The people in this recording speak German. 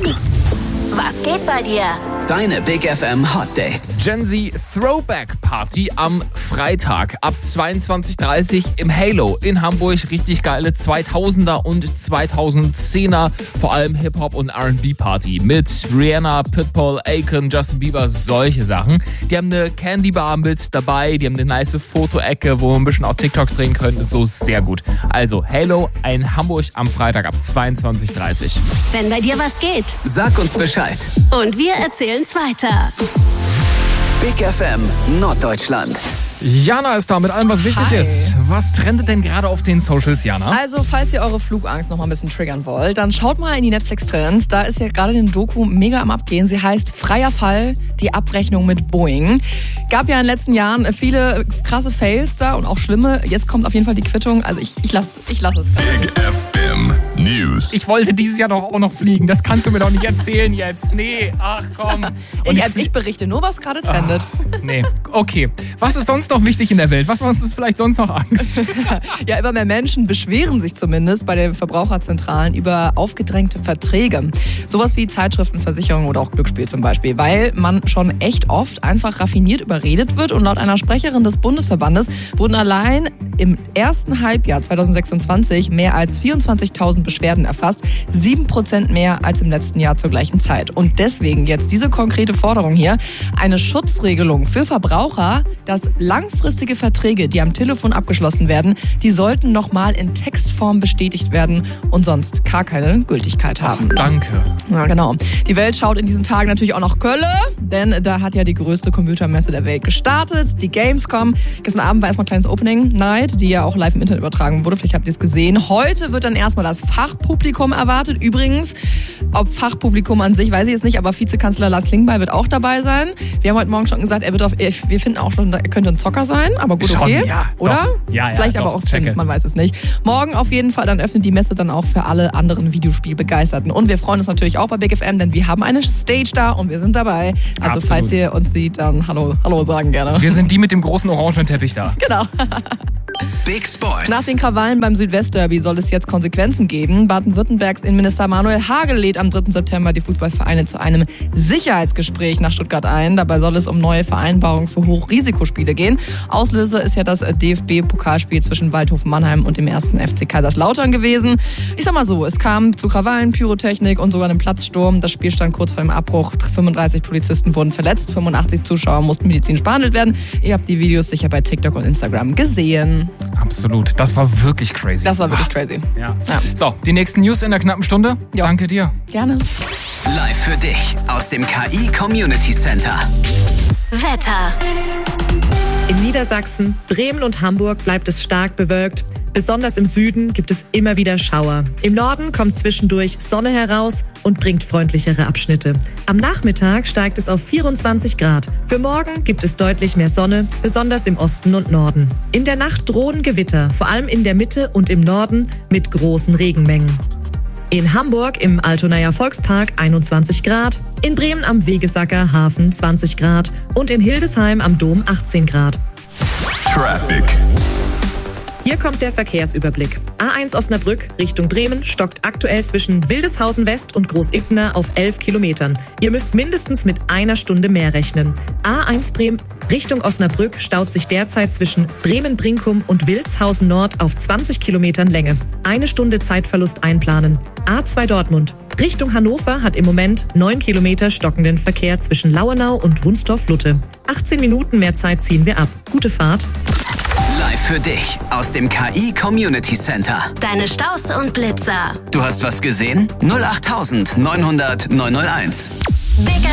Was geht bei dir? Deine Big FM Hot Dates. Gen Z Throwback Party am Freitag ab 22:30 Uhr im Halo in Hamburg. Richtig geile 2000er und 2010er, vor allem Hip-Hop und R&B Party mit Rihanna, Pitbull, Akon, Justin Bieber, solche Sachen. Die haben eine Candy Bar mit dabei, die haben eine nice Fotoecke, wo wir ein bisschen auch TikToks drehen können und so, sehr gut. Also Halo in Hamburg am Freitag ab 22:30 Uhr. Wenn bei dir was geht. Sag uns Bescheid. Und wir erzählen's weiter. Big FM Norddeutschland. Jana ist da mit allem, was wichtig ist. Was trendet denn gerade auf den Socials, Jana? Also, falls ihr eure Flugangst noch mal ein bisschen triggern wollt, dann schaut mal in die Netflix-Trends. Da ist ja gerade eine Doku mega am Abgehen. Sie heißt Freier Fall, die Abrechnung mit Boeing. Gab ja in den letzten Jahren viele krasse Fails da und auch schlimme. Jetzt kommt auf jeden Fall die Quittung. Also ich lass es. Big FM News. Ich wollte dieses Jahr doch auch noch fliegen. Das kannst du mir doch nicht erzählen jetzt. Nee, ach komm. Ich berichte nur, was gerade trendet. Nee, okay. Was ist sonst noch wichtig in der Welt? Was macht uns vielleicht sonst noch Angst? Ja, immer mehr Menschen beschweren sich zumindest bei den Verbraucherzentralen über aufgedrängte Verträge. Sowas wie Zeitschriften, Versicherungen oder auch Glücksspiel zum Beispiel. Weil man schon echt oft einfach raffiniert überredet wird. Und laut einer Sprecherin des Bundesverbandes wurden allein im ersten Halbjahr 2026 mehr als 24.000 Beschwerden erfasst. 7% mehr als im letzten Jahr zur gleichen Zeit. Und deswegen jetzt diese konkrete Forderung hier. Eine Schutzregelung für Verbraucher, dass langfristige Verträge, die am Telefon abgeschlossen werden, die sollten nochmal in Textform bestätigt werden und sonst gar keine Gültigkeit haben. Danke. Ja, genau. Die Welt schaut in diesen Tagen natürlich auch nach Köln, denn da hat ja die größte Computermesse der Welt gestartet, die Gamescom. Gestern Abend war erstmal ein kleines Opening Night, die ja auch live im Internet übertragen wurde. Vielleicht habt ihr es gesehen. Heute wird dann erstmal das Fachpublikum erwartet. Übrigens, ob Fachpublikum an sich, weiß ich jetzt nicht, aber Vizekanzler Lars Klingbeil wird auch dabei sein. Wir haben heute Morgen schon gesagt, wir finden auch schon, er könnte ein Zocker sein, aber gut, okay. Schon, ja, oder? Doch. Ja, vielleicht doch, aber auch Sims, man weiß es nicht. Morgen auf jeden Fall, dann öffnet die Messe dann auch für alle anderen Videospielbegeisterten. Und wir freuen uns natürlich auch bei Big FM, denn wir haben eine Stage da und wir sind dabei. Also Absolut. Falls ihr uns seht, dann hallo sagen gerne. Wir sind die mit dem großen orangenen Teppich da. Genau. Big Sports. Nach den Krawallen beim Südwestderby soll es jetzt Konsequenzen geben. Baden-Württembergs Innenminister Manuel Hagel lädt am 3. September die Fußballvereine zu einem Sicherheitsgespräch nach Stuttgart ein. Dabei soll es um neue Vereinbarungen für Hochrisikospiele gehen. Auslöser ist ja das DFB-Pokalspiel zwischen Waldhof Mannheim und dem 1. FC Kaiserslautern gewesen. Ich sag mal so, es kam zu Krawallen, Pyrotechnik und sogar einem Platzsturm. Das Spiel stand kurz vor dem Abbruch. 35 Polizisten wurden verletzt, 85 Zuschauer mussten medizinisch behandelt werden. Ihr habt die Videos sicher bei TikTok und Instagram gesehen. Absolut, das war wirklich crazy. Das war wirklich crazy. Ja. So, die nächsten News in der knappen Stunde. Ja. Danke dir. Gerne. Live für dich aus dem KI Community Center. Wetter. In Niedersachsen, Bremen und Hamburg bleibt es stark bewölkt. Besonders im Süden gibt es immer wieder Schauer. Im Norden kommt zwischendurch Sonne heraus und bringt freundlichere Abschnitte. Am Nachmittag steigt es auf 24 Grad. Für morgen gibt es deutlich mehr Sonne, besonders im Osten und Norden. In der Nacht drohen Gewitter, vor allem in der Mitte und im Norden mit großen Regenmengen. In Hamburg im Altonaer Volkspark 21 Grad, in Bremen am Wegesacker Hafen 20 Grad und in Hildesheim am Dom 18 Grad. Traffic. Hier kommt der Verkehrsüberblick. A1 Osnabrück Richtung Bremen stockt aktuell zwischen Wildeshausen West und Großibna auf 11 Kilometern. Ihr müsst mindestens mit einer Stunde mehr rechnen. A1 Bremen Richtung Osnabrück staut sich derzeit zwischen Bremen-Brinkum und Wildeshausen Nord auf 20 Kilometern Länge. Eine Stunde Zeitverlust einplanen. A2 Dortmund Richtung Hannover hat im Moment 9 Kilometer stockenden Verkehr zwischen Lauenau und Wunstorf-Lutte. 18 Minuten mehr Zeit ziehen wir ab. Gute Fahrt. Live für dich aus dem KI Community Center. Deine Staus und Blitzer. Du hast was gesehen? 08900 901. Big